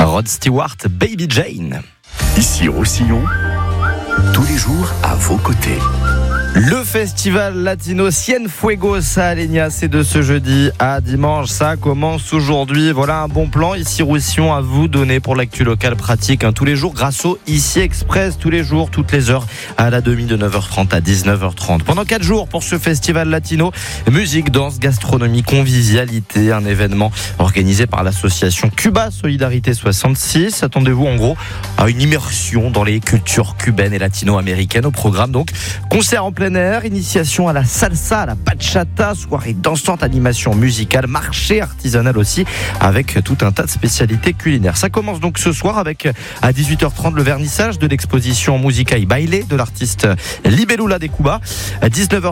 Rod Stewart, Baby Jane. Ici Roussillon, tous les jours à vos côtés. Le festival latino Cienfuegos à Alenia, c'est de ce jeudi à dimanche. Ça commence aujourd'hui. Voilà un bon plan ici Roussillon à vous donner pour l'actu locale pratique. Tous les jours grâce au Ici Express, tous les jours, toutes les heures à la demi de 9h30 à 19h30. Pendant 4 jours pour ce festival latino, musique, danse, gastronomie, convivialité, un événement organisé par l'association Cuba Solidarité 66. Attendez-vous en gros à une immersion dans les cultures cubaines et latino-américaines. Au programme donc concert en plein air, initiation à la salsa, à la bachata, soirée dansante, animation musicale, marché artisanal aussi, avec tout un tas de spécialités culinaires. Ça commence donc ce soir avec à 18h30 le vernissage de l'exposition Musica y Baile de l'artiste Libélula de Cuba. À 19h